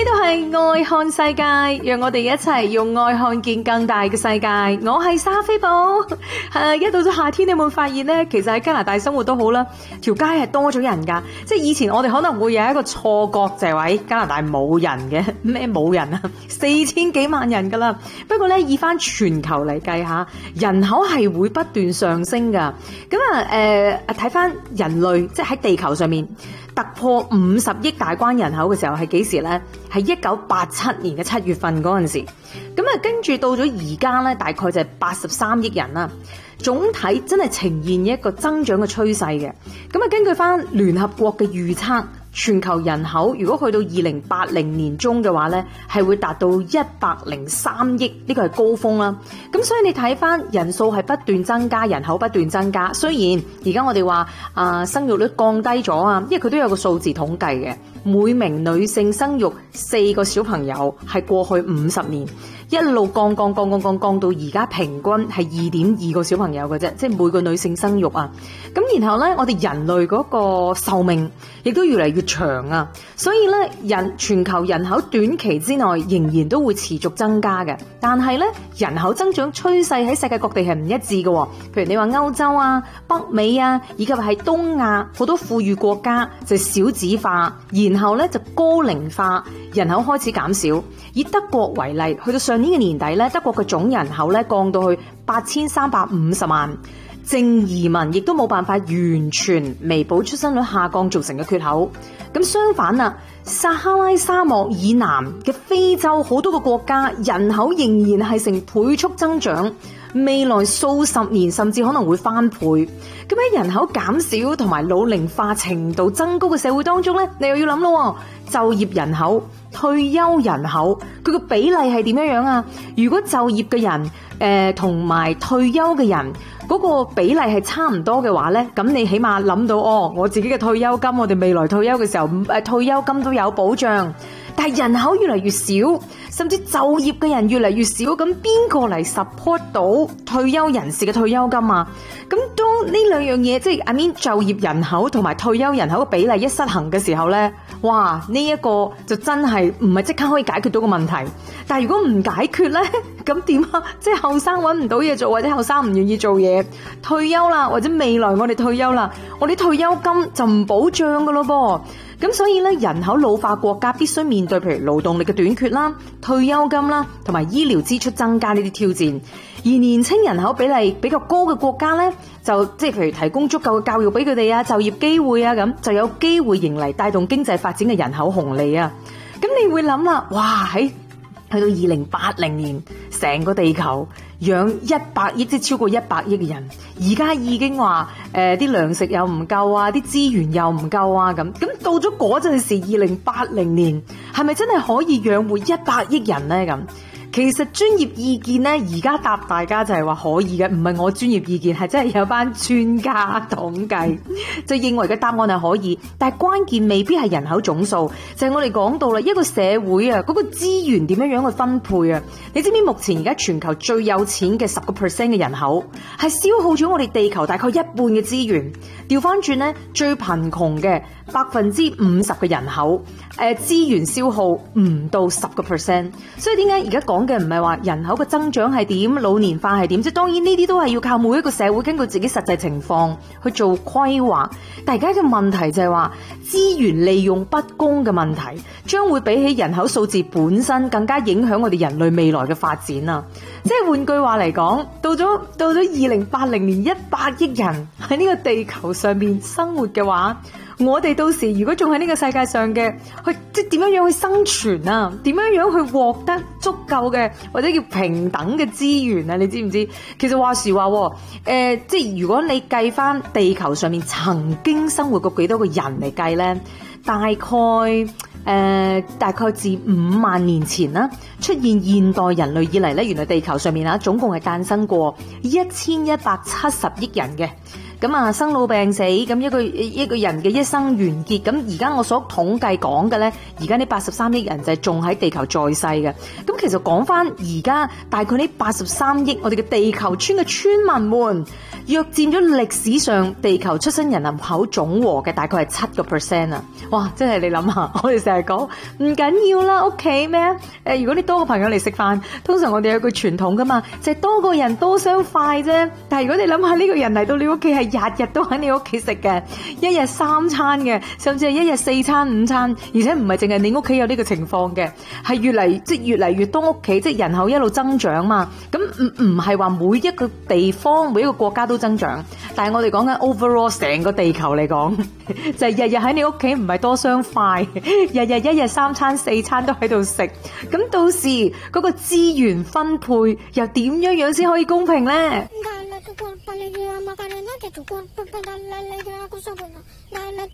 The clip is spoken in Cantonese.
度係愛看世界，讓我哋一齊用愛看見更大嘅世界。我係莎菲寶。一到咗夏天，你有冇發現呢？其實喺加拿大生活都好啦，條街係多咗人㗎。即係以前我哋可能會有一個錯覺，就係話加拿大冇人嘅，咩冇人啊？4000幾萬人㗎啦。不過呢，以翻全球嚟計下，人口係會不斷上升㗎。咁睇翻人類，即係喺地球上面突破50億大關人口嘅時候係幾時呢？係1987年嘅7月份嗰陣時。咁跟住到咗而家呢，大概就係83億人啦。總體真係呈現一個增長嘅趨勢嘅。根據翻聯合國嘅預測，全球人口如果去到2080年中嘅話呢，係會達到103億，呢個係高峰啦。咁所以你睇翻人數係不斷增加，人口不斷增加。雖然而家我哋話生育率降低咗啊，因為佢都有個數字統計嘅，每名女性生育4個小朋友係過去50年一路降到而家平均係2.2個小朋友嘅啫，即係每個女性生育啊。咁然後呢，我哋人類嗰個壽命亦都越嚟越長啊，所以呢，全球人口短期之內仍然都會持續增加嘅。但係呢，人口增長趨勢喺世界各地係唔一致嘅。譬如你話歐洲啊、北美啊，以及係東亞好多富裕國家就少子化，然後呢就高齡化，人口開始減少。以德國為例，去到上年嘅年底呢，德國嘅總人口呢降到去8350萬。淨移民亦都冇辦法完全彌補出生率下降造成嘅缺口。咁相反啊，撒哈拉沙漠以南嘅非洲好多個國家人口仍然係成倍速增長，未來數十年甚至可能會翻倍。咁喺人口減少同埋老齡化程度增高嘅社會當中呢，你又要諗咯，就業人口、退休人口佢個比例係點樣啊？如果就業嘅人同埋退休嘅人嗰個比例係差唔多嘅話呢，咁你起碼諗到我自己嘅退休金，我哋未來退休嘅時候退休金都有保障。但係人口越嚟越少，甚至就業嘅人越嚟越少，咁邊個嚟 support 到退休人士嘅退休金啊？咁當呢兩樣嘢，即係就業人口同埋退休人口嘅比例一失衡嘅時候呢，哇！呢一個就真係唔係即刻可以解決到個問題。但係如果唔解決呢，咁點啊？即係後生揾唔到嘢做，或者後生唔願意做嘢，退休啦，或者未來我哋退休啦，我哋退休金就唔保障噶咯噃。咁所以咧，人口老化國家必須面對譬如勞動力嘅短缺啦、退休金啦，同埋醫療支出增加呢啲挑戰。而年輕人口比例比較高嘅國家咧，就即係譬如提供足夠嘅教育俾佢哋啊、就業機會啊，咁就有機會迎嚟帶動經濟發展嘅人口紅利啊。咁你會諗啦，哇去到2080年，成個地球養100億，即係超過100億嘅人，而家已經話啲糧食又唔夠啊，啲資源又唔夠啊，咁到咗嗰陣時，2080年係咪真係可以養活100億人呢？咁其實專業意見呢，而家答大家就係話可以嘅，唔係我專業意見，係真係有班專家統計就認為嘅答案係可以，但係關鍵未必係人口總數，就係我哋講到啦，一個社會啊，嗰個資源點樣去分配啊？你知唔知目前而家全球最有錢嘅10% 嘅人口係消耗咗我哋地球大概一半嘅資源，調翻轉呢，最貧窮嘅50%嘅人口資源消耗唔到10%，所以點解而家講嘅唔係話人口嘅增長係點，老年化係點，即係當然呢啲都係要靠每一個社會根據自己實際情況去做規劃。但係而家嘅問題就係話資源利用不公嘅問題，將會比起人口數字本身更加影響我哋人類未來嘅發展啊！即係換句話嚟講，到咗2080年100億人喺呢個地球上面生活嘅話，我哋到時如果仲喺呢個世界上嘅，即係點樣去生存啊？點樣去獲得足夠嘅或者叫平等嘅資源啊？你知唔知？其實話時話，即係如果你計翻地球上面曾經生活過幾多個人嚟計呢，大概自5萬年前啦，出現現代人類以嚟咧，原來地球上面總共係誕生過1170億人嘅。 咁啊生老病死，咁一個人嘅一生完結。咁而家我所統計講嘅咧，而家呢83億人就係仲喺地球在世嘅。咁其實講翻而家大概呢83億我哋嘅地球村嘅村民們，約佔咗歷史上地球出生人口總和嘅大概係7%啊！哇，真係你諗下，我哋成日講唔緊要啦，屋企咩？如果你多個朋友嚟食飯，通常我哋有個傳統噶嘛，就係多個人多雙筷啫。但係如果你諗下呢個人嚟到你屋企係日日都喺你屋企食嘅，一日3餐嘅，甚至係一日4餐5餐，而且唔係淨係你屋企有呢個情況嘅，係越嚟越多屋企，即係人口一路增長嘛。咁唔係話每一個地方每一個國家都增長，但係我哋講緊 overall 成個地球嚟講，就係日日喺你屋企唔係多雙筷，日日一日3餐4餐都喺度食。咁到時嗰個資源分配又點樣先可以公平呢？